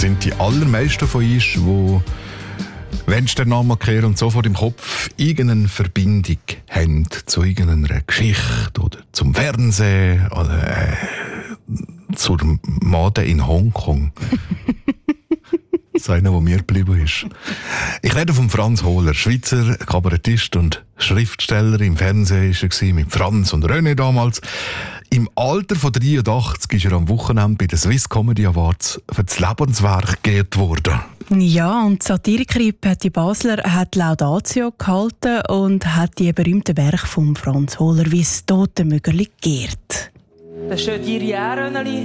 sind die allermeisten von uns, die, wenn sie den Namen kehren und sofort im Kopf irgendeine Verbindung haben zu irgendeiner Geschichte oder zum Fernsehen oder zur Mode in Hongkong. Das ist einer, der mir geblieben ist. Ich rede von Franz Hohler, Schweizer Kabarettist und Schriftsteller. Im Fernsehen war er mit Franz und René damals. Im Alter von 83 ist er am Wochenende bei den Swiss Comedy Awards für das Lebenswerk geehrt worden. Ja, und die Satiriker Patti Basler hat Laudatio gehalten und hat die berühmten Werke von Franz Hohler wie das Totenmögerli geehrt. Das steht Ihre Ehre,